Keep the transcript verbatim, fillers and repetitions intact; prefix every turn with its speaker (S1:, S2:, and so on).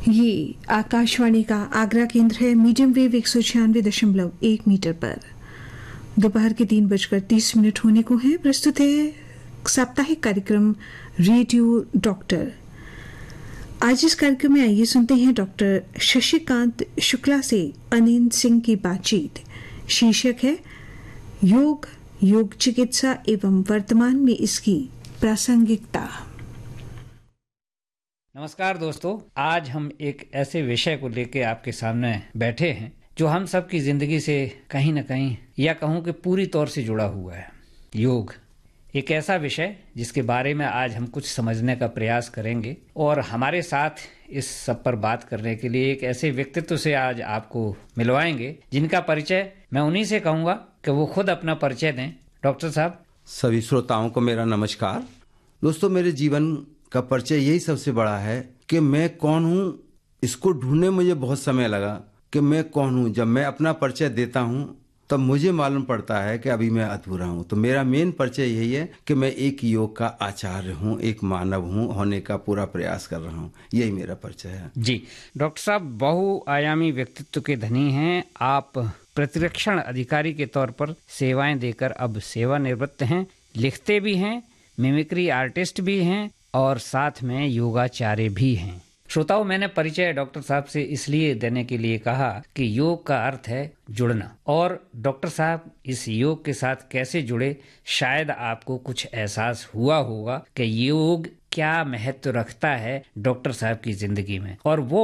S1: ये आकाशवाणी का आगरा केंद्र है। मीडियम वेव एक सौ छियानवे दशमलव एक मीटर पर दोपहर के तीन बजकर तीस मिनट होने को है। प्रस्तुत है साप्ताहिक कार्यक्रम रेडियो डॉक्टर। आज इस कार्यक्रम में आइए सुनते हैं डॉक्टर शशिकांत शुक्ला से अनिल सिंह की बातचीत। शीर्षक है योग, योग चिकित्सा एवं वर्तमान में इसकी प्रासंगिकता।
S2: नमस्कार दोस्तों, आज हम एक ऐसे विषय को लेकर आपके सामने बैठे हैं जो हम सब की जिंदगी से कहीं न कहीं या कहूँ कि पूरी तौर से जुड़ा हुआ है। योग एक ऐसा विषय जिसके बारे में आज हम कुछ समझने का प्रयास करेंगे और हमारे साथ इस सब पर बात करने के लिए एक ऐसे व्यक्तित्व से आज आपको मिलवाएंगे जिनका परिचय मैं उन्हीं से कहूँगा कि वो खुद अपना परिचय दें। डॉक्टर साहब।
S3: सभी श्रोताओं को मेरा नमस्कार। दोस्तों, मेरे जीवन का परिचय यही सबसे बड़ा है कि मैं कौन हूँ। इसको ढूंढने मुझे बहुत समय लगा कि मैं कौन हूँ। जब मैं अपना परिचय देता हूँ तब मुझे मालूम पड़ता है कि अभी मैं अधूरा हूँ। तो मेरा मेन परिचय यही है कि मैं एक योग का आचार्य हूँ, एक मानव हूँ, होने का पूरा प्रयास कर रहा हूँ। यही मेरा परिचय है
S2: जी। डॉक्टर साहब, बहुआयामी व्यक्तित्व के धनी हैं आप। प्रतिरक्षण अधिकारी के तौर पर सेवाएं देकर अब सेवानिवृत्त हैं। लिखते भी हैं, मिमिक्री आर्टिस्ट भी हैं और साथ में योगाचार्य भी हैं। श्रोताओं, मैंने परिचय डॉक्टर साहब से इसलिए देने के लिए कहा कि योग का अर्थ है जुड़ना, और डॉक्टर साहब इस योग के साथ कैसे जुड़े, शायद आपको कुछ एहसास हुआ होगा कि योग क्या महत्व रखता है डॉक्टर साहब की जिंदगी में। और वो